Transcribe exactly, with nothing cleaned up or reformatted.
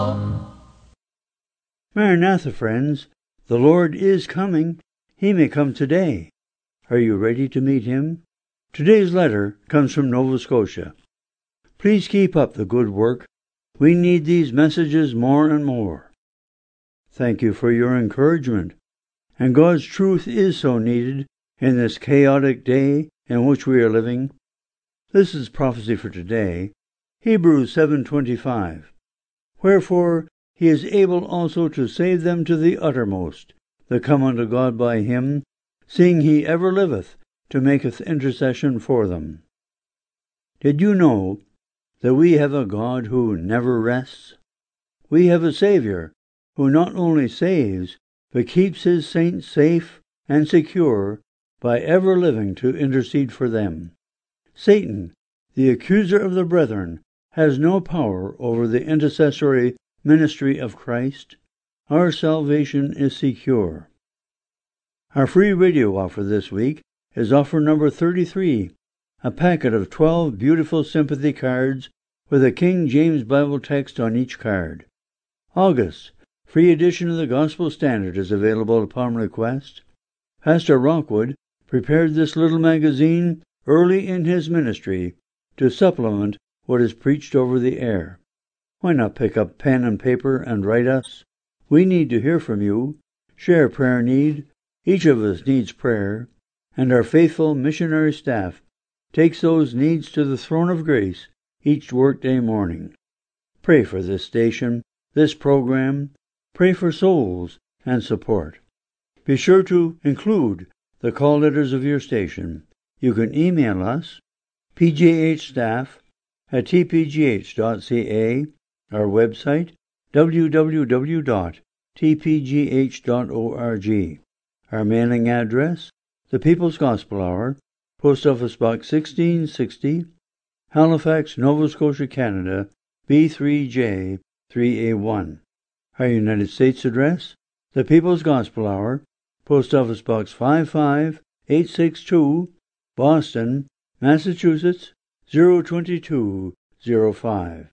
Maranatha, friends, the Lord is coming. He may come today. Are you ready to meet him? Today's letter comes from Nova Scotia. Please keep up the good work. We need these messages more and more. Thank you for your encouragement. And God's truth is so needed in this chaotic day in which we are living. This is prophecy for today. Hebrews seven twenty-five. Wherefore he is able also to save them to the uttermost, that come unto God by him, seeing he ever liveth to maketh intercession for them. Did you know that we have a God who never rests? We have a Savior who not only saves, but keeps his saints safe and secure by ever living to intercede for them. Satan, the accuser of the brethren, has no power over the intercessory ministry of Christ. Our salvation is secure. Our free radio offer this week is offer number thirty-three, a packet of twelve beautiful sympathy cards with a King James Bible text on each card. August, free edition of the Gospel Standard is available upon request. Pastor Rockwood prepared this little magazine early in his ministry to supplement what is preached over the air. Why not pick up pen and paper and write us? We need to hear from you. Share prayer need. Each of us needs prayer, and our faithful missionary staff takes those needs to the throne of grace each workday morning. Pray for this station, this program. Pray for souls and support. Be sure to include the call letters of your station. You can email us, p j h staff at t p g h dot c a, our website, w w w dot t p g h dot org. Our mailing address, The People's Gospel Hour, Post Office Box sixteen sixty, Halifax, Nova Scotia, Canada, B three J three A one. Our United States address, The People's Gospel Hour, Post Office Box five five eight six two, Boston, Massachusetts, zero two two zero five.